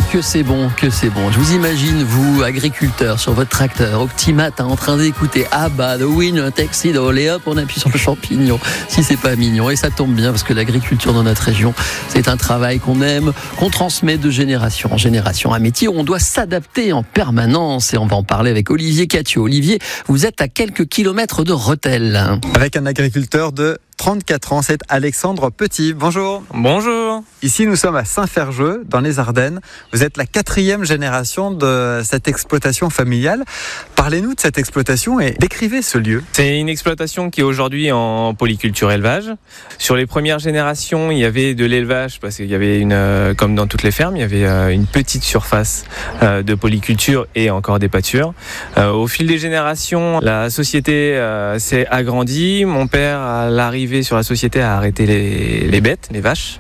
que c'est bon, que c'est bon. Je vous imagine, vous, agriculteur, sur votre tracteur, au petit matin, en train d'écouter Abba, The Wind, Tuxedo, et hop, on appuie sur le champignon, si c'est pas mignon. Et ça tombe bien, parce que l'agriculture dans notre région, c'est un travail qu'on aime, qu'on transmet de génération en génération. Un métier où on doit s'adapter en permanence. Et on va en parler avec Olivier Cathiot. Olivier, vous êtes à quelques kilomètres de Rethel. Avec un agriculteur de 34 ans, c'est Alexandre Petit. Bonjour. Bonjour. Ici, nous sommes à Saint-Ferjeux, dans les Ardennes. Vous êtes la 4e génération de cette exploitation familiale. Parlez-nous de cette exploitation et décrivez ce lieu. C'est une exploitation qui est aujourd'hui en polyculture élevage. Sur les premières générations, il y avait de l'élevage parce qu'il y avait comme dans toutes les fermes, il y avait une petite surface de polyculture et encore des pâtures. Au fil des générations, la société s'est agrandie. Mon père, à l'arrivée sur la société, a arrêté les bêtes, les vaches,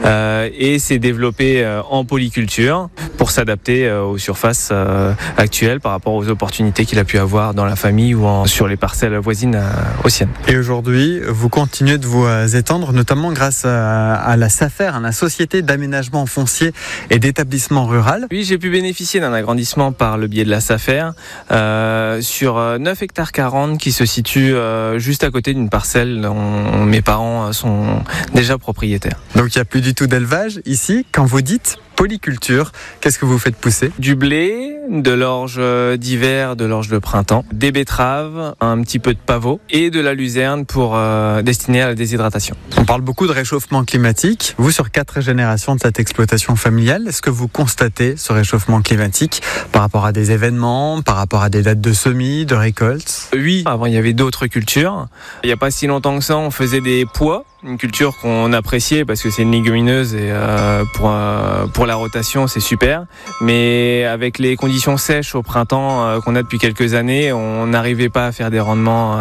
et s'est développé en polyculture pour s'adapter aux surfaces actuelles par rapport aux opportunités qu'il a pu avoir dans la famille ou sur les parcelles voisines aux siennes. Et aujourd'hui, vous continuez de vous étendre, notamment grâce à la SAFER, la Société d'aménagement foncier et d'établissement rural. Oui, j'ai pu bénéficier d'un agrandissement par le biais de la SAFER sur 9 hectares 40 qui se situe juste à côté d'une parcelle dont mes parents sont déjà propriétaires. Donc il n'y a plus du tout d'élevage ici. Quand vous dites polyculture, qu'est-ce que vous faites pousser ? Du blé, de l'orge d'hiver, de l'orge de printemps, des betteraves, un petit peu de pavot et de la luzerne pour destiner à la déshydratation. On parle beaucoup de réchauffement climatique. Vous, sur 4 générations de cette exploitation familiale, est-ce que vous constatez ce réchauffement climatique par rapport à des événements, par rapport à des dates de semis, de récoltes ? Oui, avant il y avait d'autres cultures. Il n'y a pas si longtemps que ça, on faisait des pois. Une culture qu'on appréciait parce que c'est une légumineuse et pour la rotation c'est super. Mais avec les conditions sèches au printemps qu'on a depuis quelques années, on n'arrivait pas à faire des rendements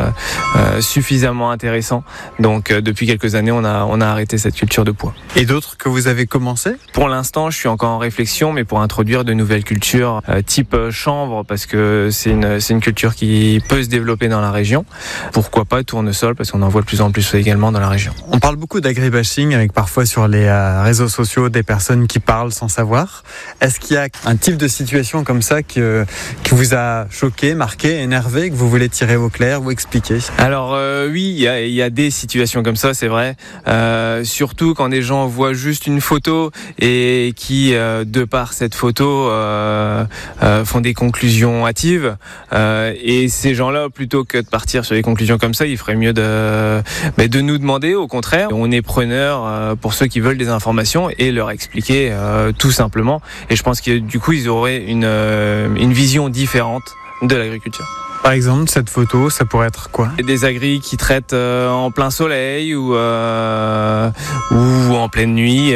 suffisamment intéressants. Donc depuis quelques années, on a arrêté cette culture de pois. Et d'autres que vous avez commencé ? Pour l'instant, je suis encore en réflexion, mais pour introduire de nouvelles cultures type chanvre parce que c'est une culture qui peut se développer dans la région. Pourquoi pas tournesol parce qu'on en voit de plus en plus également dans la région. On parle beaucoup d'agribashing avec parfois sur les réseaux sociaux des personnes qui parlent sans savoir. Est-ce qu'il y a un type de situation comme ça qui vous a choqué, marqué, énervé, que vous voulez tirer au clair, vous expliquer ? Alors oui, il y a des situations comme ça, c'est vrai. Surtout quand des gens voient juste une photo et qui, de par cette photo, font des conclusions hâtives. Et ces gens-là, plutôt que de partir sur des conclusions comme ça, il ferait mieux de nous demander. Au contraire, on est preneur pour ceux qui veulent des informations et leur expliquer tout simplement. Et je pense que du coup, ils auraient une vision différente de l'agriculture. Par exemple, cette photo, ça pourrait être quoi ? Des agris qui traitent en plein soleil ou en pleine nuit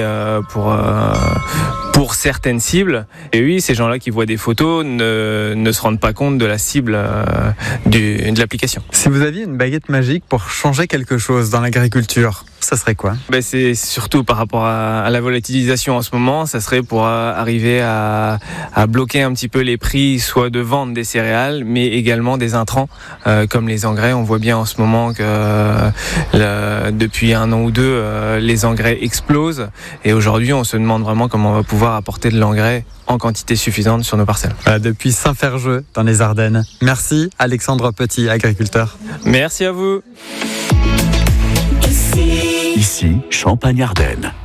pour certaines cibles. Et oui, ces gens-là qui voient des photos ne se rendent pas compte de la cible de l'application. Si vous aviez une baguette magique pour changer quelque chose dans l'agriculture, ça serait quoi ? C'est surtout par rapport à la volatilisation en ce moment, ça serait pour arriver à bloquer un petit peu les prix, soit de vente des céréales, mais également des intrants, comme les engrais. On voit bien en ce moment que depuis 1 an ou 2, les engrais explosent. Et aujourd'hui, on se demande vraiment comment on va pouvoir apporter de l'engrais en quantité suffisante sur nos parcelles. Depuis Saint-Ferjeux, dans les Ardennes. Merci Alexandre Petit, agriculteur. Merci à vous. Ici, Champagne-Ardenne.